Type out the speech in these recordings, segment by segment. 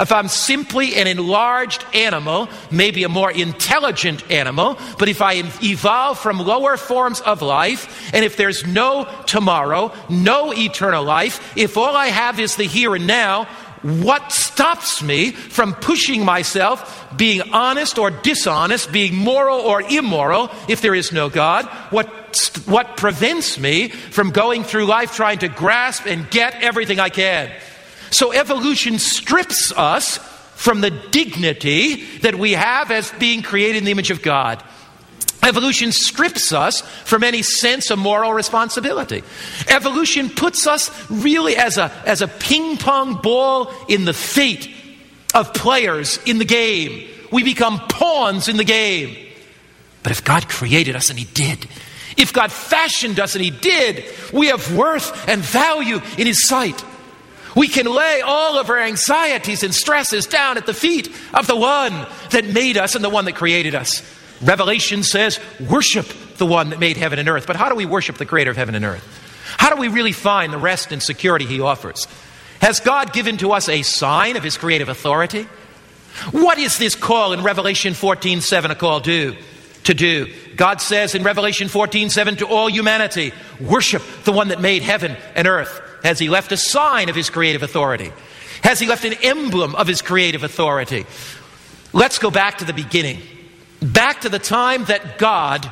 If I'm simply an enlarged animal, maybe a more intelligent animal, but if I evolve from lower forms of life, and if there's no tomorrow, no eternal life, if all I have is the here and now, what stops me from pushing myself, being honest or dishonest, being moral or immoral, if there is no God? What prevents me from going through life trying to grasp and get everything I can? So evolution strips us from the dignity that we have as being created in the image of God. Evolution strips us from any sense of moral responsibility. Evolution puts us really as a ping pong ball in the feet of players in the game. We become pawns in the game. But if God created us, and He did, if God fashioned us, and He did, we have worth and value in His sight. We can lay all of our anxieties and stresses down at the feet of the one that made us and the one that created us. Revelation says, worship the one that made heaven and earth. But how do we worship the creator of heaven and earth? How do we really find the rest and security He offers? Has God given to us a sign of His creative authority? What is this call in Revelation 14:7 a call to do? God says in Revelation 14:7 to all humanity, worship the one that made heaven and earth. Has He left a sign of His creative authority? Has He left an emblem of His creative authority? Let's go back to the beginning. Back to the time that God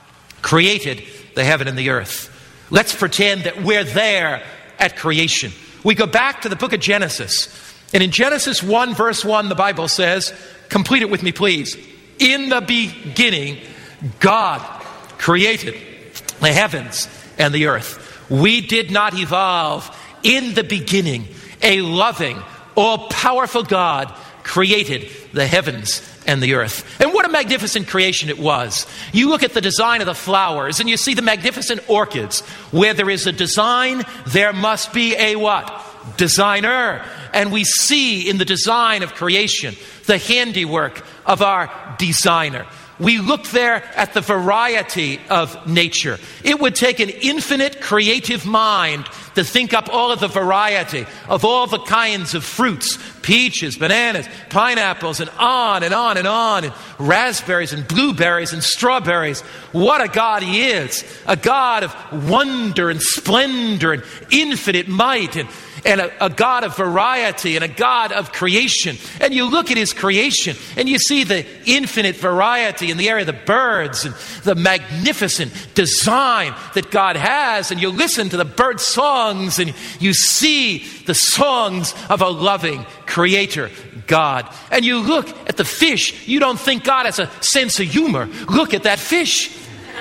created the heaven and the earth. Let's pretend that we're there at creation. We go back to the book of Genesis. And in Genesis 1 verse 1, the Bible says, complete it with me please. In the beginning, God created the heavens and the earth. We did not evolve. In the beginning, a loving, all-powerful God created the heavens and the earth. And what a magnificent creation it was. You look at the design of the flowers and you see the magnificent orchids. Where there is a design, there must be a what? Designer. And we see in the design of creation the handiwork of our designer. We look there at the variety of nature. It would take an infinite creative mind to think up all of the variety of all the kinds of fruits, peaches, bananas, pineapples, and on and on and on, and raspberries and blueberries and strawberries. What a God He is, a God of wonder and splendor and infinite might, and a God of variety and a God of creation. And you look at His creation and you see the infinite variety in the area of the birds and the magnificent design that God has. And you listen to the bird songs and you see the songs of a loving creator God. And you look at the fish, you don't think God has a sense of humor. Look at that fish.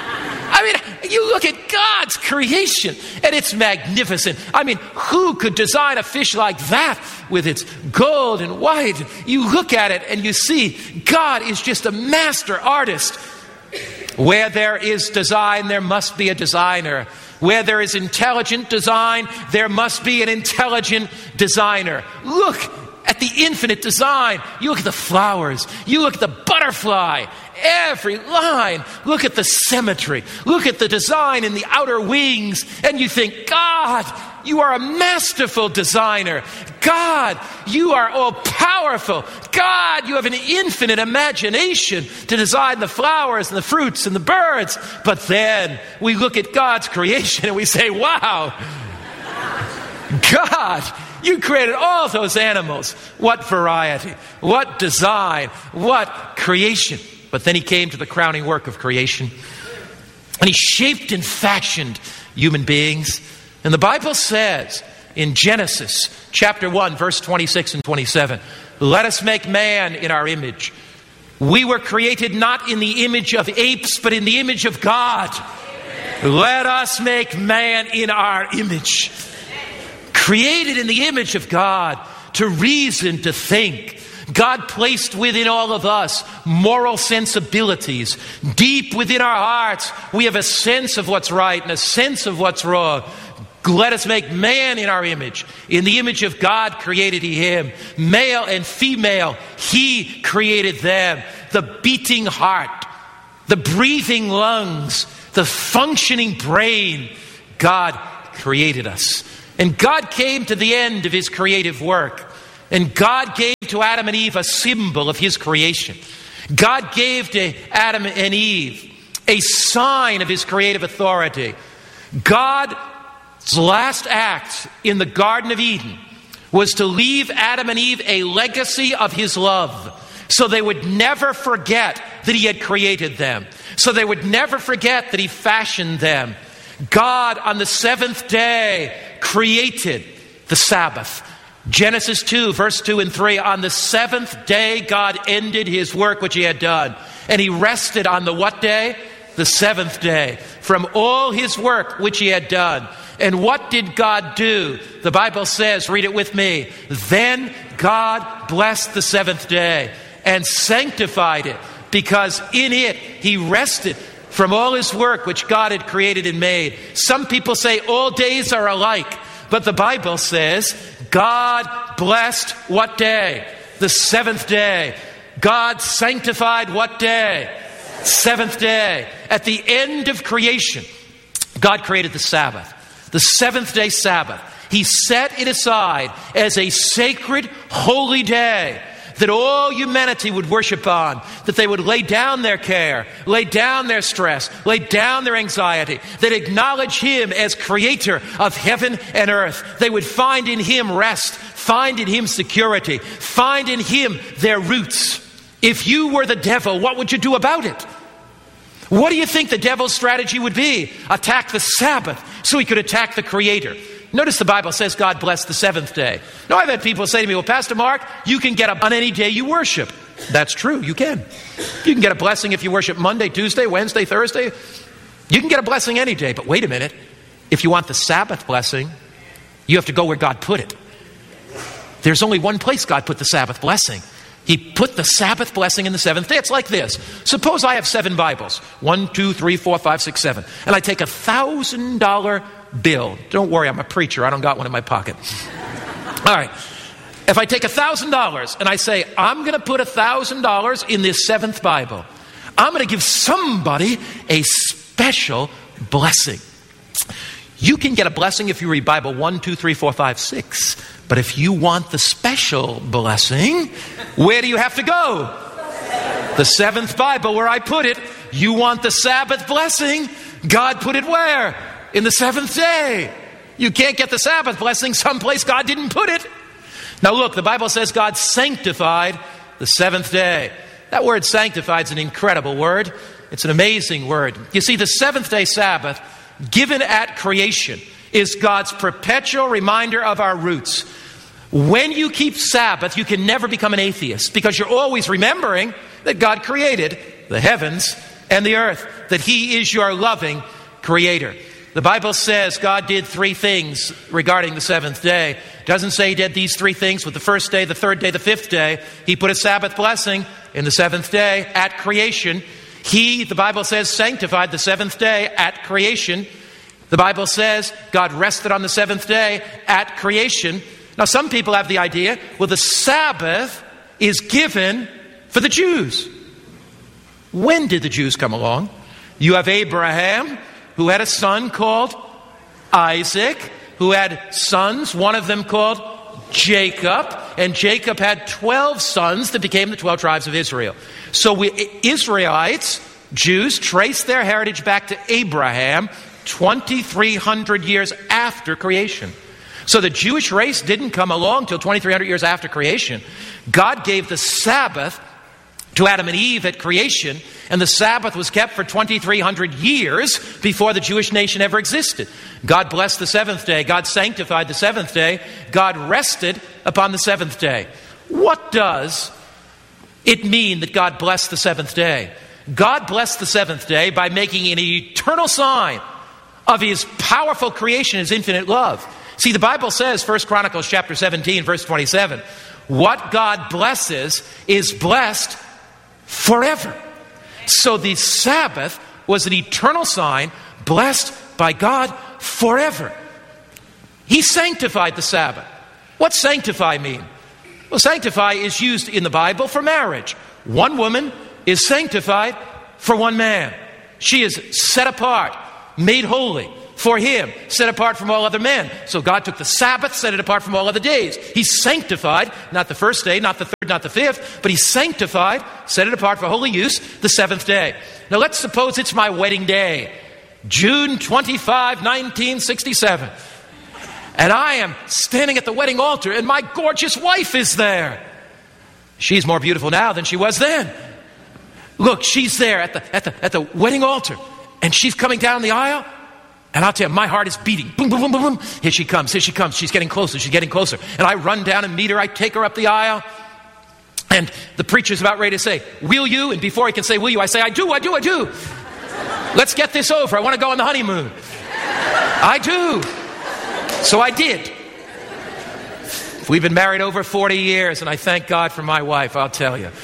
I mean, you look at God's creation and it's magnificent. I mean, who could design a fish like that with its gold and white? You look at it and you see God is just a master artist. Where there is design, there must be a designer. Where there is intelligent design, there must be an intelligent designer. Look at the infinite design. You look at the flowers. You look at the butterfly. Every line. Look at the symmetry. Look at the design in the outer wings. And you think, God, you are a masterful designer. God, you are all powerful. God, you have an infinite imagination to design the flowers and the fruits and the birds. But then we look at God's creation and we say, wow, God, you created all those animals. What variety, what design, what creation. But then He came to the crowning work of creation. And He shaped and fashioned human beings. And the Bible says in Genesis chapter 1, verse 26 and 27, let us make man in our image. We were created not in the image of apes, but in the image of God. Let us make man in our image. Created in the image of God to reason, to think. God placed within all of us moral sensibilities. Deep within our hearts, we have a sense of what's right and a sense of what's wrong. Let us make man in our image. In the image of God created He him. Male and female, He created them. The beating heart, the breathing lungs, the functioning brain. God created us. And God came to the end of His creative work. And God gave to Adam and Eve a symbol of his creation. God gave to Adam and Eve a sign of his creative authority. God's last act in the Garden of Eden was to leave Adam and Eve a legacy of his love, so they would never forget that he had created them, so they would never forget that he fashioned them. God on the seventh day created the Sabbath. Genesis 2, verse 2 and 3, on the seventh day God ended his work which he had done. And he rested on the what day? The seventh day, from all his work which he had done. And what did God do? The Bible says, read it with me, then God blessed the seventh day and sanctified it, because in it he rested from all his work which God had created and made. Some people say all days are alike, but the Bible says God blessed what day? The seventh day. God sanctified what day? Seventh day. At the end of creation, God created the Sabbath, the seventh day Sabbath. He set it aside as a sacred, holy day that all humanity would worship on, that they would lay down their care, lay down their stress, lay down their anxiety, that acknowledge him as creator of heaven and earth. They would find in him rest, find in him security, find in him their roots. If you were the devil, what would you do about it? What do you think the devil's strategy would be? Attack the Sabbath so he could attack the Creator. Notice the Bible says God blessed the seventh day. Now, I've had people say to me, well, Pastor Mark, you can get on any day you worship. That's true, you can. You can get a blessing if you worship Monday, Tuesday, Wednesday, Thursday. You can get a blessing any day. But wait a minute. If you want the Sabbath blessing, you have to go where God put it. There's only one place God put the Sabbath blessing. He put the Sabbath blessing in the seventh day. It's like this. Suppose I have 7 Bibles. 1, 2, 3, 4, 5, 6, 7. And I take $1,000 bill. Don't worry, I'm a preacher. I don't got one in my pocket. All right. If I take $1,000 and I say, I'm going to put $1,000 in this 7th Bible, I'm going to give somebody a special blessing. You can get a blessing if you read Bible 1, 2, 3, 4, 5, 6. But if you want the special blessing, where do you have to go? The 7th Bible, where I put it. You want the Sabbath blessing? God put it where? In the 7th day. You can't get the Sabbath blessing someplace God didn't put it. Now look, the Bible says God sanctified the 7th day. That word sanctified is an incredible word. It's an amazing word. You see, the 7th day Sabbath, given at creation, is God's perpetual reminder of our roots. When you keep Sabbath, you can never become an atheist, because you're always remembering that God created the heavens and the earth, that he is your loving creator. The Bible says God did 3 things regarding the 7th day. It doesn't say he did these 3 things with the first day, the 3rd day, the 5th day. He put a Sabbath blessing in the 7th day at creation. He, the Bible says, sanctified the 7th day at creation. The Bible says God rested on the 7th day at creation. Now, some people have the idea, well, the Sabbath is given for the Jews. When did the Jews come along? You have Abraham, who had a son called Isaac, who had sons, one of them called Jacob, and Jacob had 12 sons that became the 12 tribes of Israel. So Israelites, Jews, trace their heritage back to Abraham, 2,300 years after creation. So the Jewish race didn't come along till 2,300 years after creation. God gave the Sabbath to Adam and Eve at creation, and the Sabbath was kept for 2,300 years before the Jewish nation ever existed. God blessed the 7th day. God sanctified the 7th day. God rested upon the 7th day. What does it mean that God blessed the 7th day? God blessed the 7th day by making an eternal sign of his powerful creation, his infinite love. See, the Bible says, 1 Chronicles chapter 17, verse 27, what God blesses is blessed forever. So the Sabbath was an eternal sign blessed by God forever. He sanctified the Sabbath. What's sanctify mean? Well, sanctify is used in the Bible for marriage. One woman is sanctified for one man. She is set apart, made holy, for him, set apart from all other men. So God took the Sabbath, set it apart from all other days. He sanctified, not the first day, not the third, not the fifth, but he sanctified, set it apart for holy use, the seventh day. Now let's suppose it's my wedding day, June 25, 1967. And I am standing at the wedding altar and my gorgeous wife is there. She's more beautiful now than she was then. Look, she's there at the wedding altar and she's coming down the aisle. And I'll tell you, my heart is beating. Boom, boom, boom, boom, boom. Here she comes, here she comes. She's getting closer, she's getting closer. And I run down and meet her. I take her up the aisle. And the preacher's about ready to say, will you? And before he can say, will you? I say, I do. Let's get this over. I want to go on the honeymoon. I do. So I did. We've been married over 40 years, and I thank God for my wife, I'll tell you.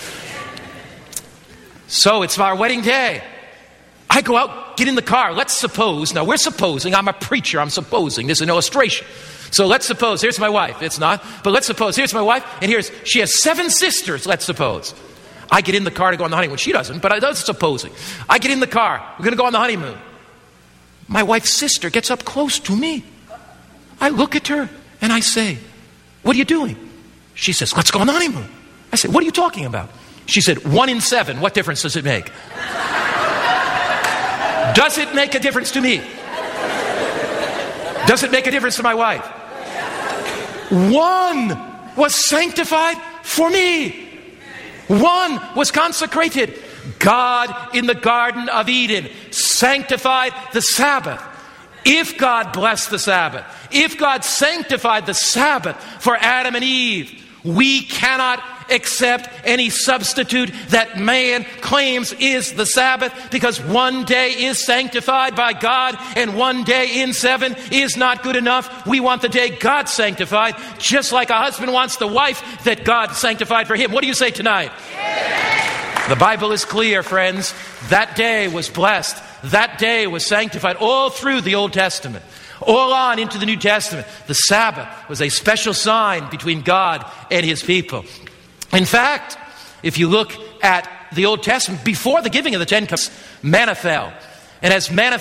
So it's our wedding day. I go out, get in the car. Let's suppose, now we're supposing, I'm a preacher, I'm supposing, this is an illustration. So let's suppose, here's my wife, it's not, but let's suppose, here's my wife, and she has 7 sisters, let's suppose. I get in the car to go on the honeymoon. She doesn't, but that's supposing. I get in the car, we're going to go on the honeymoon. My wife's sister gets up close to me. I look at her and I say, what are you doing? She says, let's go on the honeymoon. I said, what are you talking about? She said, 1 in 7, what difference does it make? Does it make a difference to me? Does it make a difference to my wife? 1 was sanctified for me. 1 was consecrated. God in the Garden of Eden sanctified the Sabbath. If God blessed the Sabbath, if God sanctified the Sabbath for Adam and Eve, we cannot accept any substitute that man claims is the Sabbath, because 1 day is sanctified by God and 1 day in 7 is not good enough. We want the day God sanctified, just like a husband wants the wife that God sanctified for him. What do you say tonight? Yeah. The Bible is clear, friends. That day was blessed. That day was sanctified all through the Old Testament. All on into the New Testament. The Sabbath was a special sign between God and his people. In fact, if you look at the Old Testament, before the giving of the 10 Commandments, manna fell. And as manna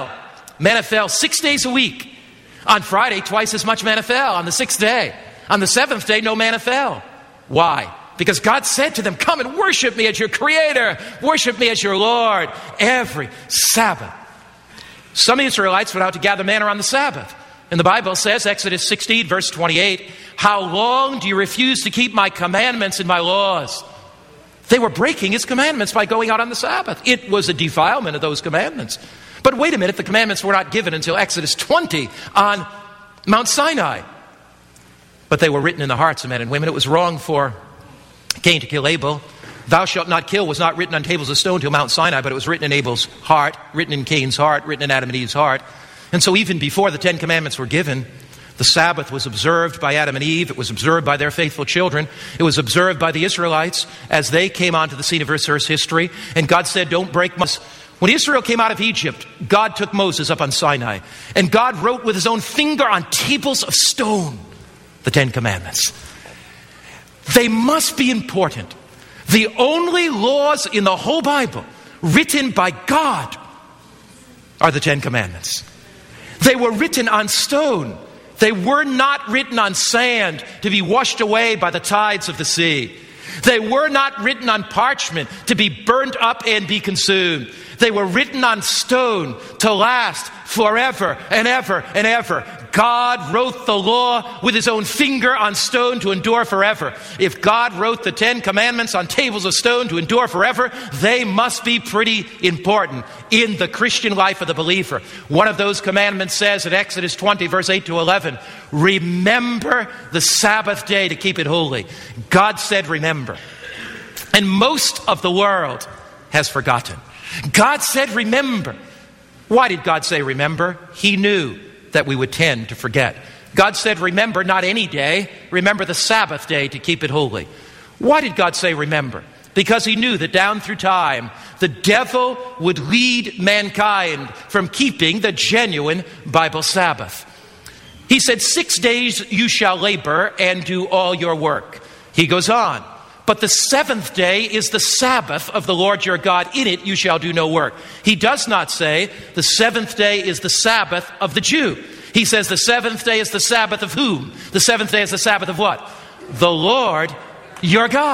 fell 6 days a week. On Friday, twice as much manna fell. On the 6th day. On the 7th day, no manna fell. Why? Because God said to them, come and worship me as your Creator. Worship me as your Lord every Sabbath. Some Israelites went out to gather manna on the Sabbath. And the Bible says, Exodus 16, verse 28, how long do you refuse to keep my commandments and my laws? They were breaking his commandments by going out on the Sabbath. It was a defilement of those commandments. But wait a minute, the commandments were not given until Exodus 20 on Mount Sinai. But they were written in the hearts of men and women. It was wrong for Cain to kill Abel. Thou shalt not kill was not written on tables of stone till Mount Sinai, but it was written in Abel's heart, written in Cain's heart, written in Adam and Eve's heart. And so even before the 10 Commandments were given, the Sabbath was observed by Adam and Eve. It was observed by their faithful children. It was observed by the Israelites as they came onto the scene of Earth's history. And God said, don't break my... When Israel came out of Egypt, God took Moses up on Sinai. And God wrote with his own finger on tables of stone the 10 Commandments. They must be important. The only laws in the whole Bible written by God are the 10 Commandments. They were written on stone. They were not written on sand to be washed away by the tides of the sea. They were not written on parchment to be burnt up and be consumed. They were written on stone to last forever and ever and ever. God wrote the law with his own finger on stone to endure forever. If God wrote the 10 Commandments on tables of stone to endure forever, they must be pretty important in the Christian life of the believer. One of those commandments says in Exodus 20, verse 8 to 11, remember the Sabbath day to keep it holy. God said remember. And most of the world has forgotten. God said remember. Why did God say remember? He knew that we would tend to forget. God said remember not any day, remember the Sabbath day to keep it holy. Why did God say remember? Because he knew that down through time, the devil would lead mankind from keeping the genuine Bible Sabbath. He said, 6 days you shall labor and do all your work. He goes on, But the seventh day is the Sabbath of the Lord your God. In it you shall do no work. He does not say the seventh day is the Sabbath of the Jew. He says the seventh day is the Sabbath of whom? The seventh day is the Sabbath of what? The Lord your God.